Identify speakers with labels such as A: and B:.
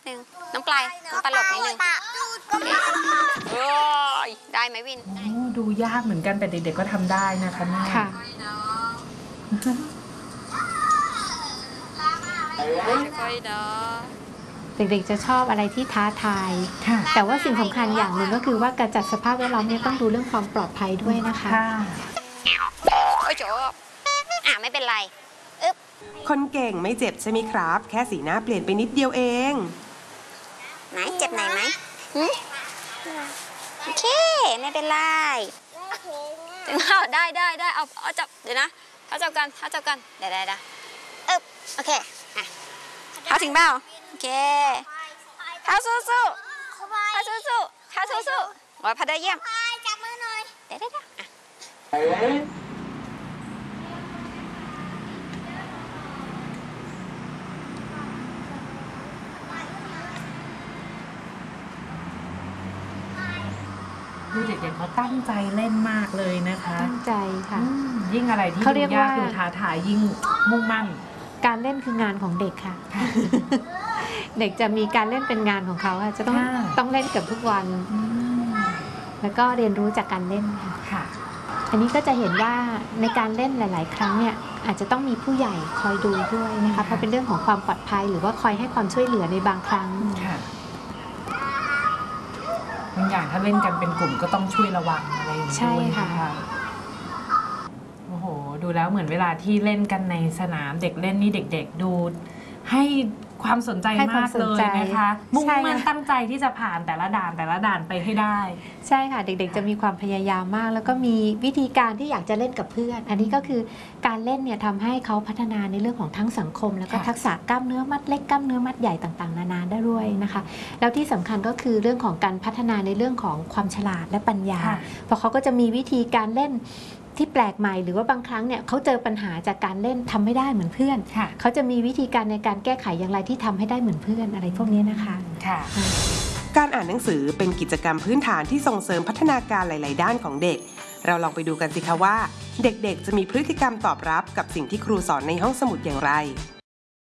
A: นึงน้องปลายหลบนิดนึงโอ้ยได้ไหมวิน
B: ดูยากเหมือนกันแต่เด็กๆก็ทำได้นะคะแม่
A: ค่ะ
C: เด็กๆจะชอบอะไรที่ท้าทายแต่ว่าสิ่งสำคัญอย่างหนึ่งก็คือว่าการจัดสภาพแวดล้อมเนี่ยต้องดูเรื่องความปลอดภัยด้วยนะคะ
A: โอ้ยโจไม่เป็นไร
D: คนเก่งไม่เจ็บใช่ไหมครับแค่สีหน้าเปลี่ยนไปนิดเดียวเอง
A: ไหนเจ็บไหนไหมโอเคไม่เป็นไรถึงได้เอาจับเดี๋ยวนะเอาจับกันได้โอเคเอาถึงเปล่าโอเคเท้าสู้ร้อยพัดได้เยี่ยมจับมือหน่อยได้
B: ดูเด็กๆเขาตั้งใจเล่นมากเลยนะคะ
C: ตั้งใจค่ะ
B: ยิ่งอะไรที่ดูยากดูท้าทายยิ่งมุ่งมั่น
C: การเล่นคืองานของเด็กค่ะเด็กจะมีการเล่นเป็นงานของเขาค่ะจะต้องเล่นเกือบทุกวันแล้วก็เรียนรู้จากการเล่นค่ะอันนี้ก็จะเห็นว่าในการเล่นหลายๆครั้งเนี่ยอาจจะต้องมีผู้ใหญ่คอยดูด้วยนะคะเพราะเป็นเรื่องของความปลอดภัยหรือว่าคอยให้ความช่วยเหลือในบางครั้ง
B: บางอย่างถ้าเล่นกันเป็นกลุ่มก็ต้องช่วยระวังอะไรอย่างนี้ด้วยค่ะโอ้โหดูแล้วเหมือนเวลาที่เล่นกันในสนามเด็กเล่นนี่เด็กๆดูให้ความสนใจมากเลยนะคะมุ่งมั่นตั้งใจที่จะผ่านแต่ละด่านไปให้ได้
C: ใช่ค่ะเด็กๆจะมีความพยายามมากแล้วก็มีวิธีการที่อยากจะเล่นกับเพื่อนอันนี้ก็คือการเล่นเนี่ยทำให้เขาพัฒนาในเรื่องของทั้งสังคมแล้วก็ทักษะกล้ามเนื้อมัดเล็กกล้ามเนื้อมัดใหญ่ต่างๆนานาได้ด้วยนะคะแล้วที่สำคัญก็คือเรื่องของการพัฒนาในเรื่องของความฉลาดและปัญญาเพราะเขาก็จะมีวิธีการเล่นที่แปลกใหม่หรือว่าบางครั้งเนี่ยเขาเจอปัญหาจากการเล่นทำไม่ได้เหมือนเพื่อนเขาจะมีวิธีการในการแก้ไขอย่างไรที่ทำให้ได้เหมือนเพื่อนอะไรพวกนี้นะคะ
D: การอ่านหนังสือเป็นกิจกรรมพื้นฐานที่ส่งเสริมพัฒนาการหลายๆด้านของเด็กเราลองไปดูกันสิคะว่าเด็กๆจะมีพฤติกรรมตอบรับกับสิ่งที่ครูสอนในห้องสมุดอย่างไร